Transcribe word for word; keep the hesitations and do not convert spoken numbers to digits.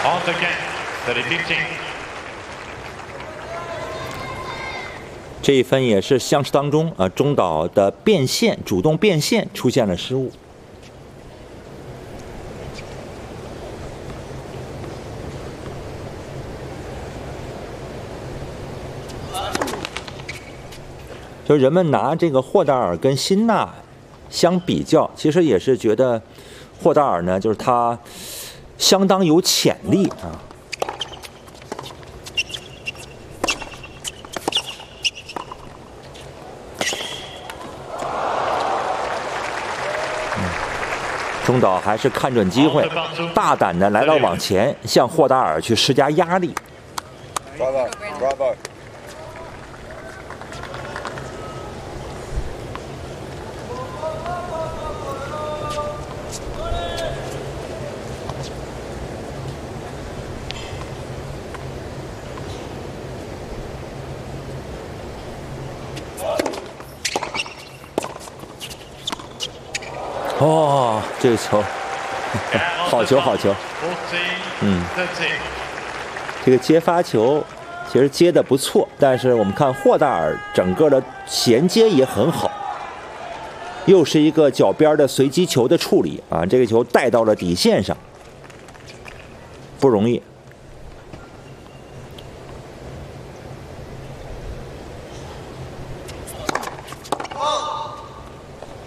On again, thirty-fifteen. 这一分也是相持当中啊，中岛的变线主动变线出现了失误。就人们拿这个霍达尔跟辛纳相比较，其实也是觉得霍达尔呢，就是他相当有潜力啊。嗯，中岛还是看准机会，大胆的来到网前，向霍达尔去施加压力。 Bravo, bravo. 哦，这个球，好球，好球。嗯，这个接发球其实接的不错，但是我们看霍达尔整个的衔接也很好，又是一个脚边的随机球的处理啊，这个球带到了底线上，不容易。